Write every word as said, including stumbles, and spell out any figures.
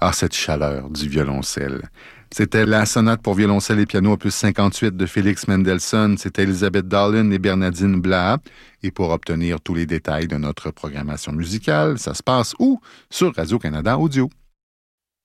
Ah, cette chaleur du violoncelle. C'était la sonate pour violoncelle et piano opus cinquante-huit de Félix Mendelssohn. C'était Elisabeth Dahlen et Bernardine Blaha. Et pour obtenir tous les détails de notre programmation musicale, ça se passe où? Sur Radio-Canada Audio.